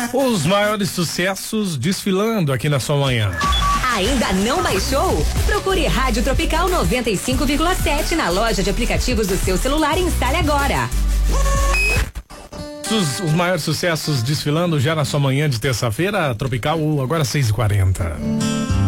Os maiores sucessos desfilando aqui na sua manhã. Ainda não baixou? Procure Rádio Tropical 95,7 na loja de aplicativos do seu celular e instale agora. Os maiores sucessos desfilando já na sua manhã de terça-feira, Tropical, agora 6h40.